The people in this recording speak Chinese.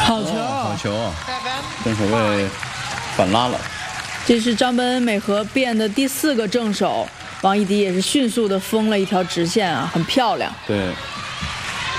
好球！ 好球啊！正手位反拉了。 这是张本美和变的第4个正手，王艺迪也是迅速的封了一条直线啊，很漂亮。 对。